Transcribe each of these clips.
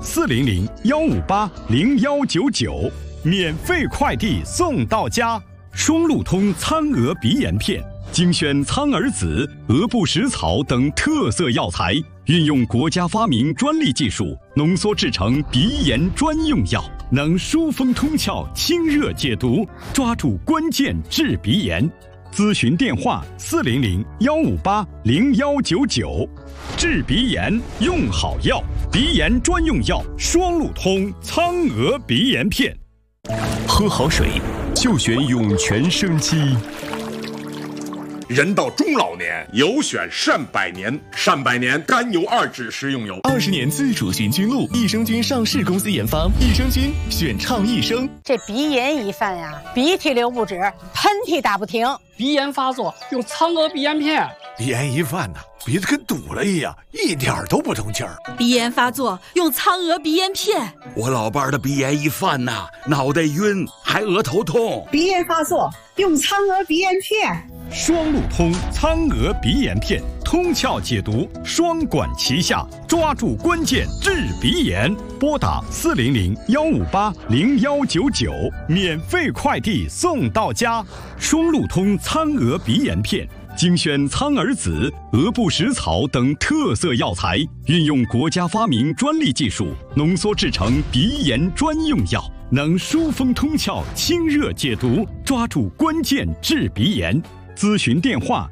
400-158-0199，免费快递送到家。双路通苍鹅鼻炎片，精选苍耳子、鹅不食草等特色药材，运用国家发明专利技术，浓缩制成鼻炎专用药，能疏风通窍、清热解毒，抓住关键治鼻炎。咨询电话400-158-0199。治鼻炎用好药，鼻炎专用药双路通苍鹅鼻炎片。 喝好水就选涌泉生机。 人到中老年，有选善百年。善百年甘油2酯食用油 ，20年自主寻菌露，益生菌上市公司研发，益生菌选畅益生。 这鼻炎一犯呀，鼻涕流不止，喷嚏打不停。 鼻炎发作用苍鹅鼻炎片。 鼻炎一犯呢，鼻子跟堵了一样，一点都不通气儿。 鼻炎发作用苍鹅鼻炎片。 我老伴儿的鼻炎一犯呐，脑袋晕，还额头痛。 鼻炎发作用苍鹅鼻炎片。 双路通苍鹅鼻炎片，通窍解毒，双管齐下，抓住关键治鼻炎。拨打400-158-0199，免费快递送到家。双路通苍鹅鼻炎片，精选苍耳子、鹅不食草等特色药材，运用国家发明专利技术，浓缩制成鼻炎专用药，能疏风通窍、清热解毒，抓住关键治鼻炎。咨询电话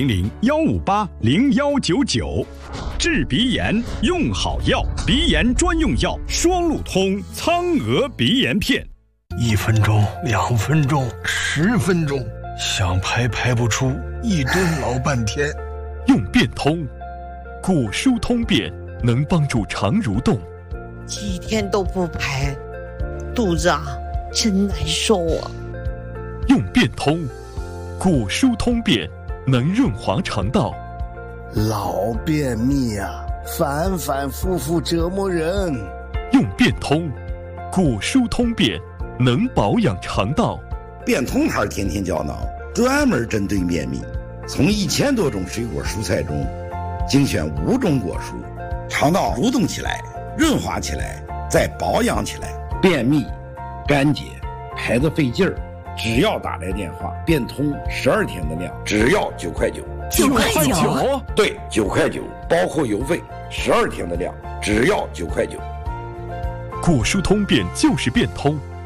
400-158-0199。治鼻炎用好药，鼻炎专用药双路通苍鹅鼻炎片。 1分钟、2分钟、10分钟，想排不出，一蹲老半天。 用变通，果舒通便能帮助肠蠕动。 几天都不排，肚子真难受啊。 用变通，果舒通便能润滑肠道。 老便秘啊，反反复复折磨人。 用变通，果舒通便能保养肠道。 变通牌天天胶囊专门针对便秘，从1000多种水果蔬菜中精选5种果蔬，肠道蠕动起来，润滑起来，再保养起来。便秘、干结、排得费劲儿，只要打来电话，变通12天的量，只要9块9。 9块9？ 对，9块9，包括邮费。12天的量，只要9块9。 果舒通便就是变通。